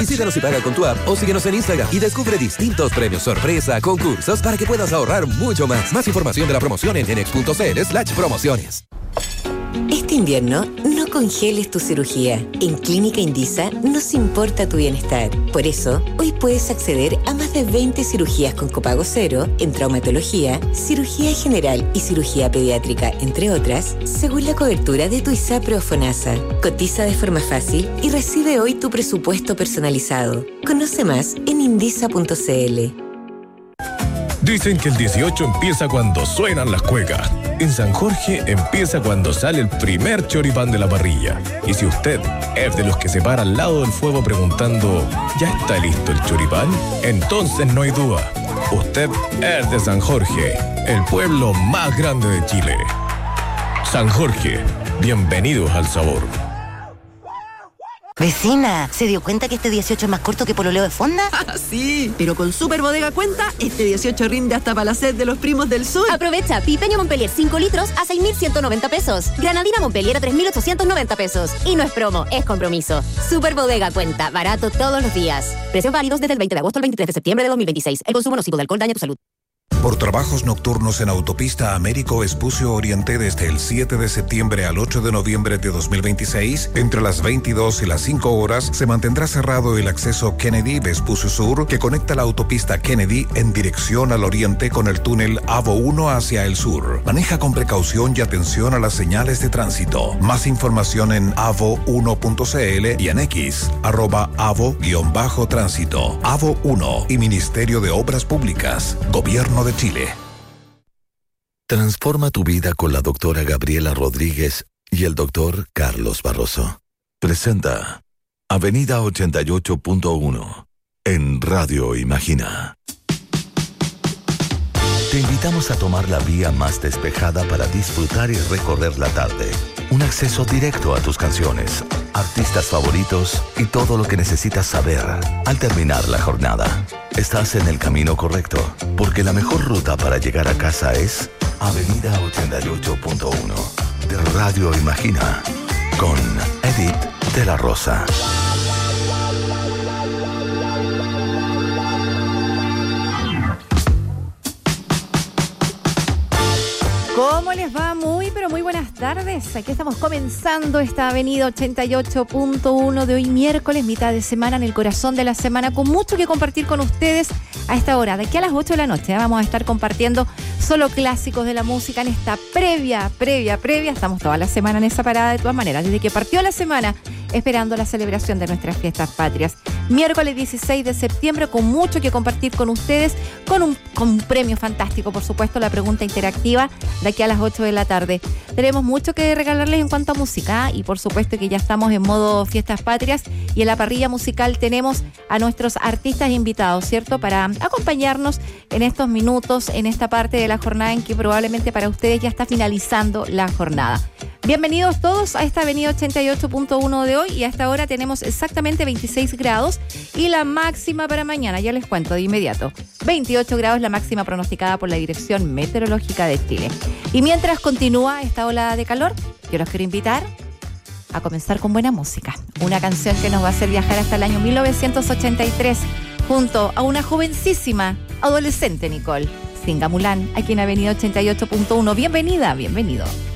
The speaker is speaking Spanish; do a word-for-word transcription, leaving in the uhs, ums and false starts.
Visítanos y paga con tu app o síguenos en Instagram y descubre distintos premios sorpresa, concursos para que puedas ahorrar mucho más. Más información de la promoción en genex.cl slash promociones. Este invierno, no congeles tu cirugía. En Clínica Indisa nos importa tu bienestar. Por eso, hoy puedes acceder a más de veinte cirugías con copago cero en traumatología, cirugía general y cirugía pediátrica, entre otras, según la cobertura de tu ISAPRE o FONASA. Cotiza de forma fácil y recibe hoy tu presupuesto personalizado. Conoce más en indisa punto cl. Dicen que el dieciocho empieza cuando suenan las cuecas. En San Jorge empieza cuando sale el primer choripán de la parrilla. Y si usted es de los que se para al lado del fuego preguntando ¿ya está listo el choripán? Entonces no hay duda. Usted es de San Jorge, el pueblo más grande de Chile. San Jorge, bienvenidos al sabor. Vecina, ¿se dio cuenta que este dieciocho es más corto que pololeo de fonda? Ah, sí, pero con Super Bodega Cuenta, este dieciocho rinde hasta para la sed de los primos del sur. Aprovecha Pipeño Montpellier cinco litros a seis mil ciento noventa pesos. Granadina Montpellier a tres mil ochocientos noventa pesos. Y no es promo, es compromiso. Super Bodega Cuenta, barato todos los días. Precios válidos desde el veinte de agosto al veintitrés de septiembre de dos mil veintiséis. El consumo nocivo de alcohol daña tu salud. Por trabajos nocturnos en Autopista Américo Vespucio Oriente desde el siete de septiembre al ocho de noviembre de dos mil veintiséis, entre las veintidós y las cinco horas, se mantendrá cerrado el acceso Kennedy Vespucio Sur, que conecta la autopista Kennedy en dirección al oriente con el túnel Avo uno hacia el sur. Maneja con precaución y atención a las señales de tránsito. Más información en avo uno punto cl y en X, arroba avo-tránsito. Avo uno y Ministerio de Obras Públicas, Gobierno de Chile. Transforma tu vida con la doctora Gabriela Rodríguez y el doctor Carlos Barroso. Presenta Avenida ochenta y ocho punto uno en Radio Imagina. Te invitamos a tomar la vía más despejada para disfrutar y recorrer la tarde. Un acceso directo a tus canciones, artistas favoritos y todo lo que necesitas saber al terminar la jornada. Estás en el camino correcto, porque la mejor ruta para llegar a casa es Avenida ochenta y ocho punto uno de Radio Imagina, con Edith de la Rosa. ¿Cómo les va? Muy, pero muy buenas tardes. Aquí estamos comenzando esta Avenida ochenta y ocho punto uno de hoy miércoles, mitad de semana, en el corazón de la semana, con mucho que compartir con ustedes a esta hora. De aquí a las ocho de la noche ¿eh? vamos a estar compartiendo solo clásicos de la música en esta previa, previa, previa. Estamos toda la semana en esa parada de todas maneras, desde que partió la semana, esperando la celebración de nuestras fiestas patrias. Miércoles dieciséis de septiembre, con mucho que compartir con ustedes, con un, con un premio fantástico, por supuesto, la pregunta interactiva de aquí a las ocho de la tarde. Tenemos mucho que regalarles en cuanto a música, ¿eh? Y por supuesto que ya estamos en modo fiestas patrias, y en la parrilla musical tenemos a nuestros artistas invitados, ¿cierto? Para acompañarnos en estos minutos, en esta parte de la jornada en que probablemente para ustedes ya está finalizando la jornada. Bienvenidos todos a esta Avenida ochenta y ocho punto uno de hoy, y a esta hora tenemos exactamente veintiséis grados y la máxima para mañana, ya les cuento de inmediato, veintiocho grados la máxima pronosticada por la Dirección Meteorológica de Chile. Y mientras continúa esta ola de calor, yo los quiero invitar a comenzar con buena música. Una canción que nos va a hacer viajar hasta el año mil novecientos ochenta y tres junto a una jovencísima adolescente, Nicole Singamulán, aquí en Avenida ochenta y ocho punto uno. Bienvenida, bienvenido.